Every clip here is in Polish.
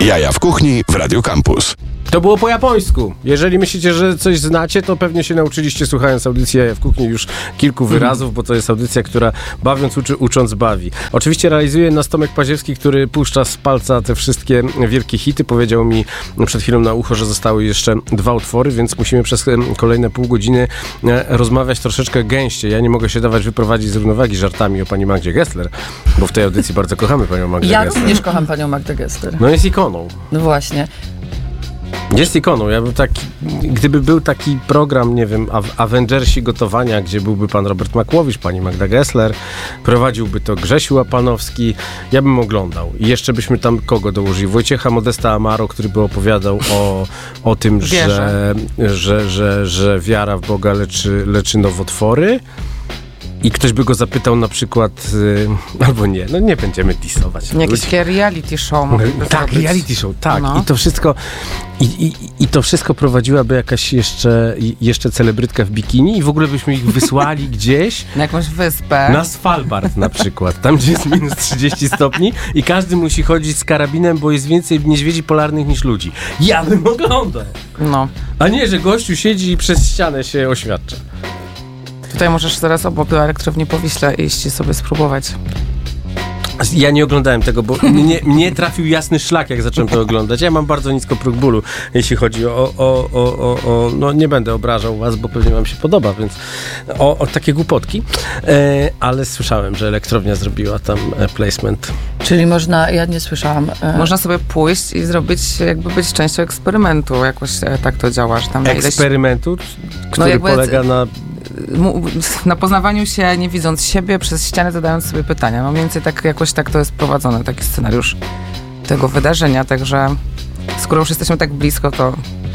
Jaja w kuchni w Radio Campus. To było po japońsku. Jeżeli myślicie, że coś znacie, to pewnie się nauczyliście słuchając audycji Jaja w kuchni już kilku wyrazów, bo to jest audycja, która bawiąc uczy, ucząc bawi. Oczywiście realizuje nas Tomek Paziewski, który puszcza z palca te wszystkie wielkie hity. Powiedział mi przed chwilą na ucho, że zostały jeszcze 2 utwory, więc musimy przez kolejne pół godziny rozmawiać troszeczkę gęściej. Ja nie mogę się dawać wyprowadzić z równowagi żartami o pani Magdzie Gessler, bo w tej audycji bardzo kochamy panią Magdę Gessler. Ja również kocham panią Magdę Gessler. No jest ikoną. No właśnie. Jest ikoną. Ja bym taki, gdyby był taki program, nie wiem, Avengersi gotowania, gdzie byłby pan Robert Makłowicz, pani Magda Gessler, prowadziłby to Grzesiu Łapanowski, ja bym oglądał. I jeszcze byśmy tam kogo dołożyli? Wojciecha Modesta Amaro, który by opowiadał o tym, że wiara w Boga leczy nowotwory. I ktoś by go zapytał na przykład, albo nie, no nie będziemy disować. Jakieś reality show. Tak, reality show, tak. No. I to wszystko prowadziłaby jakaś jeszcze celebrytka w bikini i w ogóle byśmy ich wysłali gdzieś. Na jakąś wyspę. Na Svalbard na przykład, tam gdzie jest minus 30 stopni i każdy musi chodzić z karabinem, bo jest więcej niedźwiedzi polarnych niż ludzi. Ja bym oglądał. No. A nie, że gościu siedzi i przez ścianę się oświadcza. Tutaj możesz zaraz obok elektrowni po Wiśle iść i sobie spróbować. Ja nie oglądałem tego, bo mnie trafił jasny szlak, jak zacząłem to oglądać. Ja mam bardzo nisko próg bólu, jeśli chodzi o no nie będę obrażał was, bo pewnie wam się podoba, więc o takie głupotki. Ale słyszałem, że elektrownia zrobiła tam placement. Czyli można, ja nie słyszałam. Można sobie pójść i zrobić, jakby być częścią eksperymentu. Jakoś tak to działa, że tam Eksperymentu, który polega na poznawaniu się, nie widząc siebie, przez ścianę zadając sobie pytania. No mniej więcej jakoś tak to jest prowadzone, taki scenariusz tego wydarzenia, także skoro już jesteśmy tak blisko, to...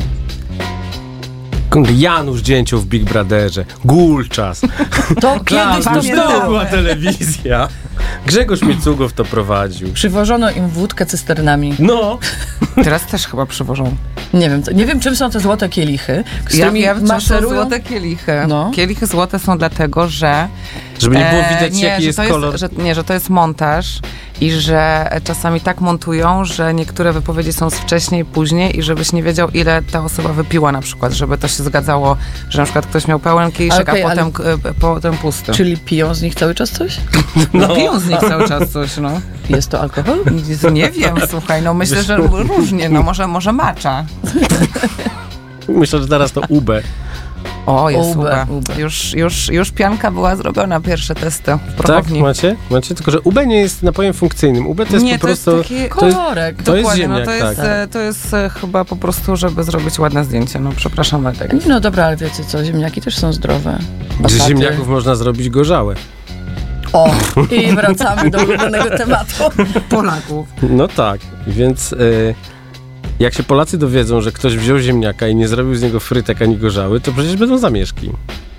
Janusz Dzięcioł w Big Brotherze, Gulczas. To kiedyś to była telewizja. Grzegorz Micugow to prowadził. Przywożono im wódkę cysternami. No. Teraz też chyba przywożą. Nie wiem, czym są te złote kielichy, z którymi maszerują. Złote kielichy. No. Kielichy złote są dlatego, że... Żeby nie było widać, jaki jest kolor. Że to jest montaż i że czasami tak montują, że niektóre wypowiedzi są z wcześniej, później i żebyś nie wiedział, ile ta osoba wypiła na przykład, żeby to się zgadzało, że na przykład ktoś miał pełen kieliszek, a potem pusty. Czyli piją z nich cały czas coś? No piją z nich cały czas coś, no. Jest to alkohol? Nie wiem, słuchaj, no myślę, że różnie, no może macza. Myślę, że teraz to UB. O, jest UB. Już pianka była zrobiona, pierwsze testy w prokowni. Tak, macie? Tylko, że UB nie jest napojem funkcyjnym. UB to jest po prostu... Jest taki kolorek. To jest ziemniak, to jest chyba po prostu, żeby zrobić ładne zdjęcie. No przepraszam, ale tak. No dobra, ale wiecie co, ziemniaki też są zdrowe. Z ziemniaków można zrobić gorzałe. O, i wracamy do ulubionego tematu. Polaków. No tak, więc... Jak się Polacy dowiedzą, że ktoś wziął ziemniaka i nie zrobił z niego frytek ani gorzały, to przecież będą zamieszki.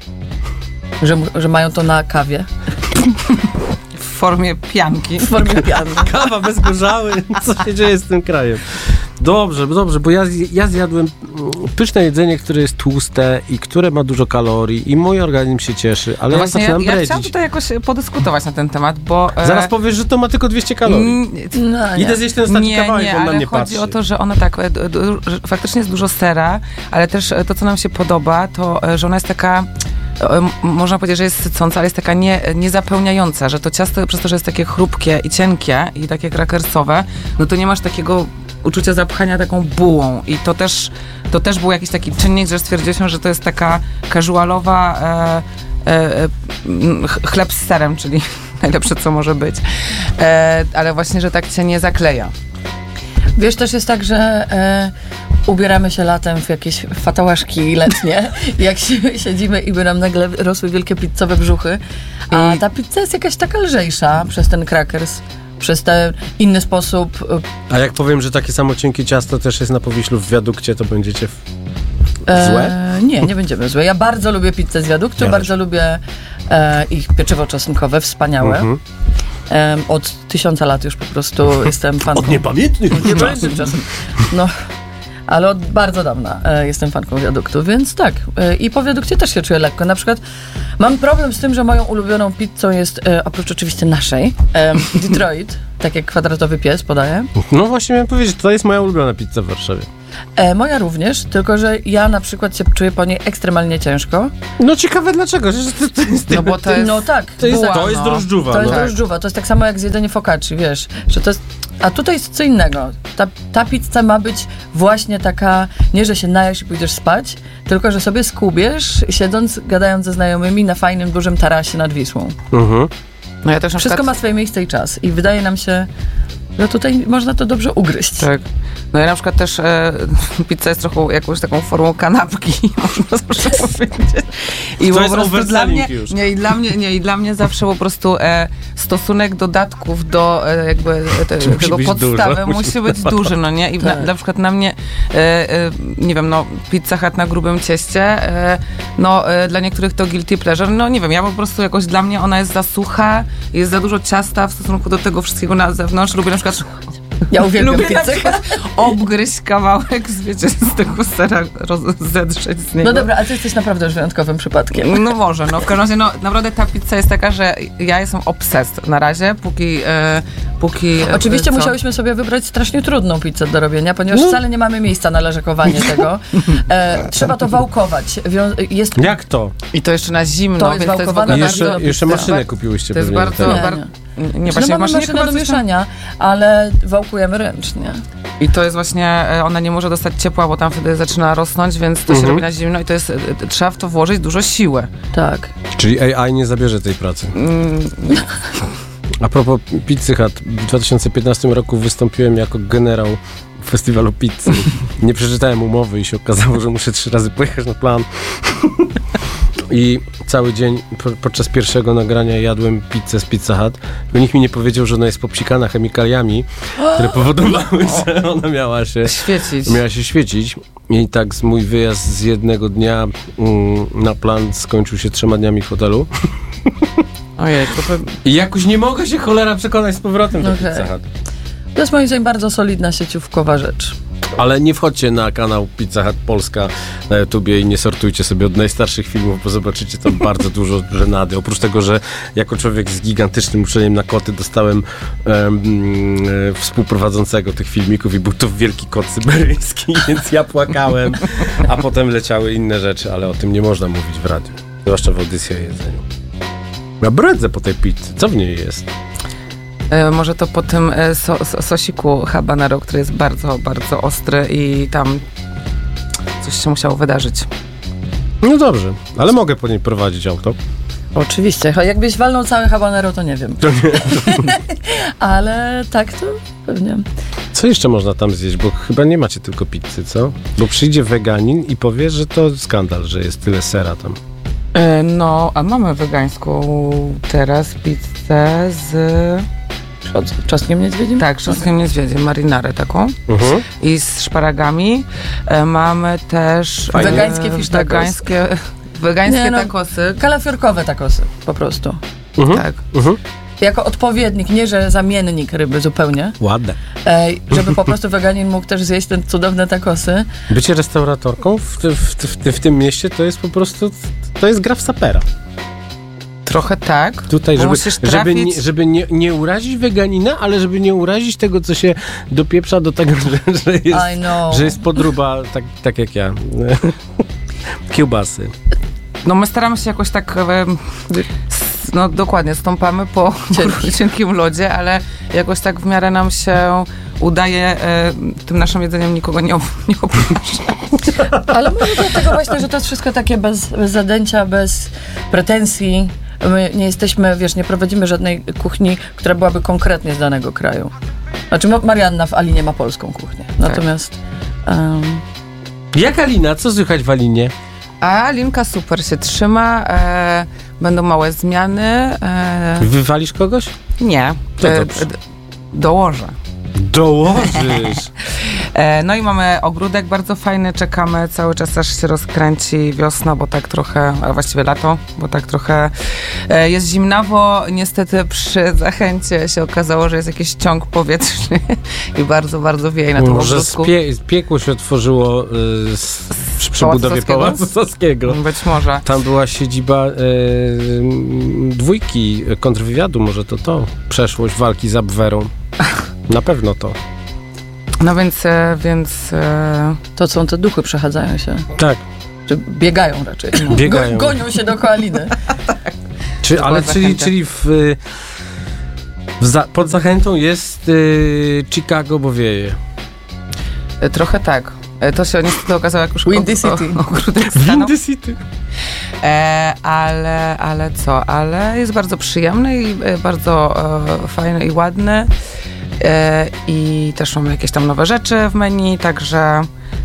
Że mają to na kawie? W formie pianki. W formie pianki. Kawa bez gorzały. Co się dzieje z tym krajem? Dobrze, bo ja zjadłem pyszne jedzenie, które jest tłuste i które ma dużo kalorii i mój organizm się cieszy, ale no ja zaczynam bredzić. Ja chciałam tutaj jakoś podyskutować na ten temat, bo... Zaraz powiesz, że to ma tylko 200 kalorii. Idę zjeść ten ostatni kawałek, on na mnie patrzy. Chodzi o to, że ona tak, faktycznie jest dużo sera, ale też to, co nam się podoba, to, że ona jest taka... Można powiedzieć, że jest sycąca, ale jest taka niezapełniająca, że to ciasto przez to, że jest takie chrupkie i cienkie i takie krakersowe, no to nie masz takiego uczucia zapchania taką bułą i to też był jakiś taki czynnik, że stwierdziliśmy, że to jest taka casualowa chleb z serem, czyli najlepsze, co może być, ale właśnie, że tak cię nie zakleja. Wiesz, też jest tak, że ubieramy się latem w jakieś fatałaszki letnie, jak siedzimy i by nam nagle rosły wielkie pizzowe brzuchy, a ta pizza jest jakaś taka lżejsza przez ten crackers, przez ten inny sposób. A jak powiem, że takie samo cienkie ciasto też jest na Powiślu w wiadukcie, to będziecie złe? Nie będziemy złe. Ja bardzo lubię pizzę z wiaduktu, bardzo lubię ich pieczywo czosnkowe, wspaniałe. Od 1000 lat już po prostu jestem fanką. Od niepamiętnych czasem. No, ale od bardzo dawna jestem fanką wiaduktu, więc tak. I po wiadukcie też się czuję lekko. Na przykład Mam problem z tym, że moją ulubioną pizzą jest, oprócz oczywiście naszej, Detroit, tak jak kwadratowy pies podaje. No właśnie miałem powiedzieć, to jest moja ulubiona pizza w Warszawie. Moja również, tylko że ja na przykład się czuję po niej ekstremalnie ciężko. No ciekawe dlaczego, że to jest... No bo to jest... No tak, to jest drożdżuwa. To jest no. drożdżuwa, to jest tak samo jak zjedzenie focacci, wiesz, że to jest... A tutaj jest co innego. Ta pizza ma być właśnie taka, nie że się najesz i pójdziesz spać, tylko że sobie skubiesz, siedząc, gadając ze znajomymi na fajnym, dużym tarasie nad Wisłą. Mhm. No ja też Wszystko ma swoje miejsce i czas. I wydaje nam się, że tutaj można to dobrze ugryźć. Tak. No ja na przykład też pizza jest trochę jakąś taką formą kanapki, można zawsze powiedzieć. I to jest overselling już. I dla mnie zawsze po prostu stosunek dodatków do jakby tego podstawy musi być duży, no nie? I na przykład na mnie, nie wiem, no Pizza Hut na grubym cieście, dla niektórych to guilty pleasure, no nie wiem, ja po prostu jakoś dla mnie ona jest za sucha, jest za dużo ciasta w stosunku do tego wszystkiego na zewnątrz. Lubię na przykład Ja uwielbiam pizzę. Obgryźć kawałek z tego sera, zedrzeć z niego. No dobra, a ty jesteś naprawdę już wyjątkowym przypadkiem. No może, no w każdym razie, no naprawdę ta pizza jest taka, że ja jestem obsessed na razie, póki Oczywiście musiałyśmy sobie wybrać strasznie trudną pizzę do robienia, ponieważ wcale nie mamy miejsca na leżakowanie tego. Trzeba to wałkować. Jak to? I to jeszcze na zimno, To jest więc to jest w ogóle Jeszcze maszynę kupiłyście. To jest pewnie bardzo... Nie, właśnie mamy maszynę do mieszania, ale wałkujemy ręcznie. I to jest właśnie, ona nie może dostać ciepła, bo tam wtedy zaczyna rosnąć, więc to się robi na zimno i to jest, trzeba w to włożyć dużo siły. Tak. Czyli AI nie zabierze tej pracy. A propos Pizzy Hut, w 2015 roku wystąpiłem jako generał festiwalu pizzy. Nie przeczytałem umowy i się okazało, że muszę 3 razy pojechać na plan. I cały dzień podczas pierwszego nagrania jadłem pizzę z Pizza Hut. Nikt mi nie powiedział, że ona jest popsikana chemikaliami, które powodowały, że ona miała się świecić. I tak mój wyjazd z jednego dnia na plan skończył się 3 dniami w hotelu. Ojej, I jakoś nie mogę się cholera przekonać z powrotem do Pizza Hut. To jest moim zdaniem bardzo solidna sieciówkowa rzecz. Ale nie wchodźcie na kanał Pizza Hut Polska na YouTubie i nie sortujcie sobie od najstarszych filmów, bo zobaczycie tam bardzo dużo żenady. Oprócz tego, że jako człowiek z gigantycznym uczeniem na koty dostałem współprowadzącego tych filmików i był to wielki kot syberyjski, więc ja płakałem, a potem leciały inne rzeczy, ale o tym nie można mówić w radiu, zwłaszcza w audycji o jedzeniu. Ja bredzę po tej pizzy. Co w niej jest? Może to po tym sosiku habanero, który jest bardzo, bardzo ostry i tam coś się musiało wydarzyć. No dobrze, ale mogę po niej prowadzić auto. Oczywiście. Jakbyś walnął całe habanero, to nie wiem. To nie. Ale tak to pewnie. Co jeszcze można tam zjeść? Bo chyba nie macie tylko pizzy, co? Bo przyjdzie weganin i powie, że to skandal, że jest tyle sera tam. No, a mamy wegańską teraz pizzę z... Czosnkiem niedźwiedzim? Tak, czosnkiem niedźwiedzim, marinarę taką. I z szparagami. Mamy też... Wegańskie fish tacos. Wegańskie tacosy. Kalafiorkowe tacosy, po prostu. Tak. Jako odpowiednik, nie że zamiennik ryby zupełnie. Ładne. Żeby po prostu weganin mógł też zjeść te cudowne tacosy. Bycie restauratorką w tym mieście to jest po prostu, to jest gra w sapera. Trochę tak. Tutaj, żeby nie urazić weganina, ale żeby nie urazić tego, co się dopieprza do tego, że jest podróba, tak jak ja. Kiełbasy. No my staramy się jakoś tak... No dokładnie, stąpamy po cienkim lodzie, ale jakoś tak w miarę nam się udaje tym naszym jedzeniem nikogo nie obrażać. Ale może dlatego właśnie, że to jest wszystko takie bez zadęcia, bez pretensji. My nie jesteśmy, nie prowadzimy żadnej kuchni, która byłaby konkretnie z danego kraju. Znaczy Marianna w Alinie ma polską kuchnię. Natomiast... Jak Alina? Co słychać w Alinie? A Alinka super się trzyma, będą małe zmiany. Wywalisz kogoś? Nie. To dobrze. Dołożę. Dołożysz? No i mamy ogródek bardzo fajny, czekamy cały czas, aż się rozkręci wiosna, bo tak trochę, a właściwie lato, bo tak trochę jest zimnawo. Niestety przy Zachęcie się okazało, że jest jakiś ciąg powietrzny i bardzo, bardzo wieje na tym ogródku. Piekło się otworzyło przy budowie Pałacu Saskiego. Być może. Tam była siedziba dwójki kontrwywiadu, może to przeszłość walki z Abwerą. Na pewno to. No więc... To są te duchy, przechadzają się. Tak. Czy biegają raczej. No. Biegają. Gonią się dookoła Liny. Czyli pod Zachętą jest Chicago, bo wieje. Trochę tak. To się niestety okazało, jak już Windy City. Ogródek stanął. Windy City. Ale co? Ale jest bardzo przyjemny i bardzo fajny i ładny. I też mamy jakieś tam nowe rzeczy w menu, także...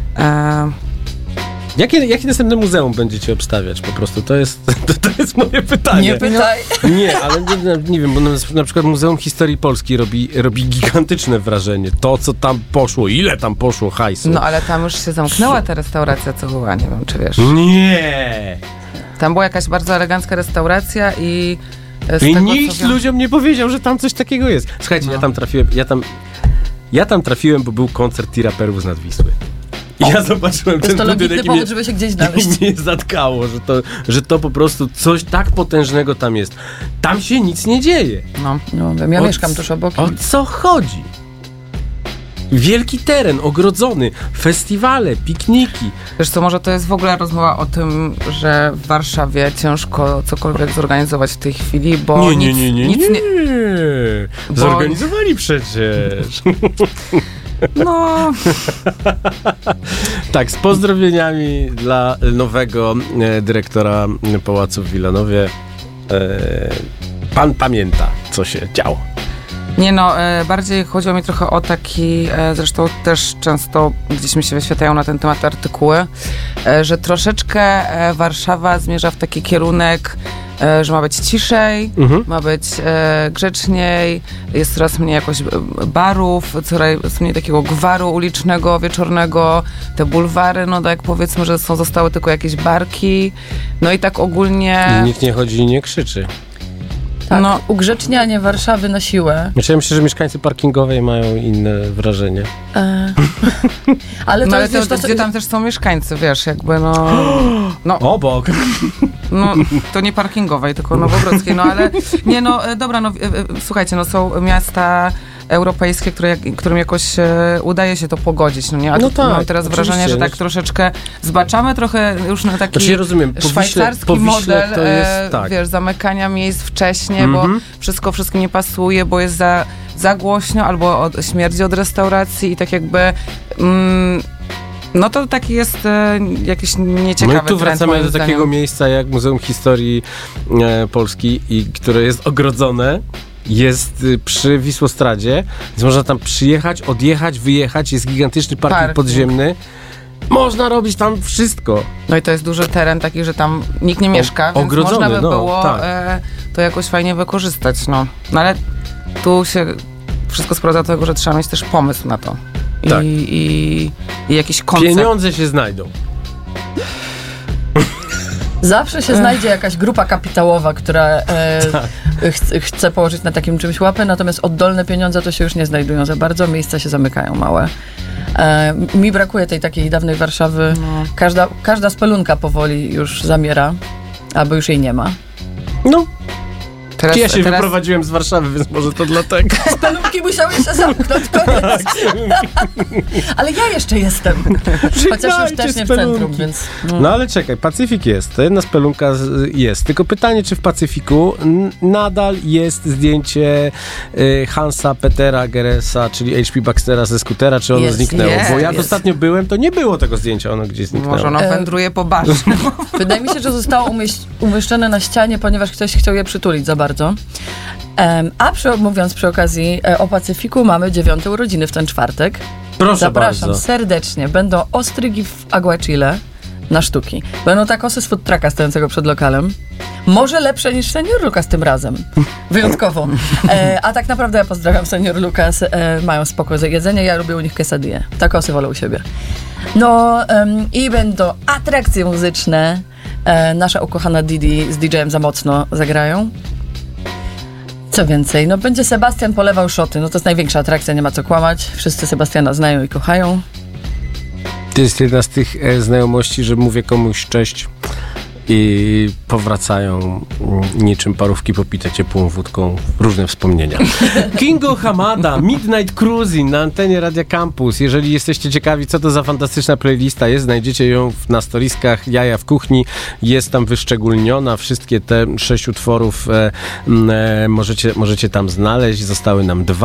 Jakie następne muzeum będziecie obstawiać po prostu? To jest moje pytanie. Nie pytaj. Nie, ale nie wiem, bo na przykład Muzeum Historii Polski robi gigantyczne wrażenie. To, co tam poszło, ile tam poszło hajsu. No ale tam już się zamknęła ta restauracja, co była, nie wiem, czy wiesz. Nie! Tam była jakaś bardzo elegancka restauracja i... I nikt ludziom nie powiedział, że tam coś takiego jest. Słuchajcie, ja tam trafiłem, bo był koncert T-Raperów z Nadwisły. I ja zobaczyłem ten budynek. To legitny powód, żeby się gdzieś znaleźć. I mnie zatkało, że to po prostu coś tak potężnego tam jest. Tam się nic nie dzieje. No wiem, ja mieszkam tuż obok. O co chodzi? Wielki teren, ogrodzony, festiwale, pikniki. Wiesz co, może to jest w ogóle rozmowa o tym, że w Warszawie ciężko cokolwiek zorganizować w tej chwili, bo nie. Zorganizowali przecież. No. Tak, z pozdrowieniami dla nowego dyrektora Pałacu w Wilanowie. Pan pamięta, co się działo. Nie no, bardziej chodziło mi trochę o taki, zresztą też często gdzieś mi się wyświetlają na ten temat artykuły, że troszeczkę Warszawa zmierza w taki kierunek, że ma być ciszej, ma być grzeczniej, jest coraz mniej jakoś barów, coraz mniej takiego gwaru ulicznego, wieczornego, te bulwary, no tak powiedzmy, że zostały tylko jakieś barki, no i tak ogólnie... I nikt nie chodzi i nie krzyczy. Tak, no, ugrzecznianie Warszawy na siłę. Ja myślę, że mieszkańcy parkingowej mają inne wrażenie. Ale to jest, wiesz, gdzie tam też są mieszkańcy, wiesz, jakby no obok. No, to nie parkingowej, tylko Nowogrodzkiej, no ale nie, no dobra, no słuchajcie, no są miasta europejskie, którym jakoś udaje się to pogodzić, no nie? A tak, mam teraz wrażenie, że tak troszeczkę zbaczamy trochę już na taki szwajcarski model, to jest, tak. Wiesz, zamykania miejsc wcześnie, bo wszystko nie pasuje, bo jest za głośno, albo śmierdzi od restauracji i tak jakby... no to taki jest jakiś nieciekawy trend. My tu wracamy do takiego miejsca jak Muzeum Historii Polski, które jest ogrodzone. Jest przy Wisłostradzie, więc można tam przyjechać, odjechać, wyjechać, jest gigantyczny parking podziemny. Można robić tam wszystko. No i to jest duży teren taki, że tam nikt nie mieszka, więc można by było to jakoś fajnie wykorzystać. No ale tu się wszystko sprowadza do tego, że trzeba mieć też pomysł na to. Tak. I jakiś koncept. Pieniądze się znajdą. Zawsze się znajdzie jakaś grupa kapitałowa, która chce położyć na takim czymś łapę, natomiast oddolne pieniądze to się już nie znajdują za bardzo, miejsca się zamykają małe. Mi brakuje tej takiej dawnej Warszawy. No. Każda spelunka powoli już zamiera, albo już jej nie ma. No. Ja się wyprowadziłem z Warszawy, więc może to dlatego. Spelunki musiały się zamknąć, koniec. Ale ja jeszcze jestem. Chociaż już też nie w centrum, więc... No ale czekaj, Pacyfik jest, to jedna spelunka jest. Tylko pytanie, czy w Pacyfiku nadal jest zdjęcie Hansa Petera Geresa, czyli H.P. Baxtera ze skutera, czy ono zniknęło? Bo jak ostatnio byłem, to nie było tego zdjęcia, ono gdzieś zniknęło. Może ono wędruje po barze. Wydaje mi się, że zostało umieszczone na ścianie, ponieważ ktoś chciał je przytulić za bardzo. A mówiąc przy okazji o Pacyfiku, mamy 9 urodziny w ten czwartek. Proszę Zapraszam bardzo. serdecznie. Będą ostrygi w Aguachile. na sztuki. Będą tacosy z food trucka stojącego przed lokalem. Może lepsze niż Senior Lucas tym razem. Wyjątkowo. A tak naprawdę ja pozdrawiam Senior Lucas. Mają spokój za jedzenie. Ja lubię u nich quesadille. Tacosy wolę u siebie. No i będą atrakcje muzyczne. Nasza ukochana Didi z DJ-em Za Mocno zagrają. Co więcej? No będzie Sebastian polewał szoty. No to jest największa atrakcja, nie ma co kłamać. Wszyscy Sebastiana znają i kochają. To jest jedna z tych znajomości, że mówię komuś cześć i powracają niczym parówki popite ciepłą wódką różne wspomnienia. Kingo Hamada, Midnight Cruising na antenie Radia Campus. Jeżeli jesteście ciekawi, co to za fantastyczna playlista jest, znajdziecie ją na storiskach Jaja w Kuchni. Jest tam wyszczególniona. Wszystkie te 6 utworów możecie tam znaleźć. Zostały nam 2.